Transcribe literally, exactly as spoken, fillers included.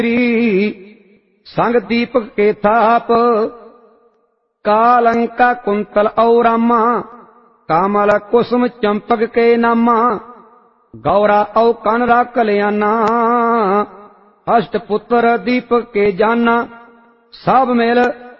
संग दीपक के थाप कालंका कुंतल और रामा कामल कुसुम चंपक के नामा गौरा औ कनरा कल्याणा अष्ट पुत्र दीपक के जाना सब मेल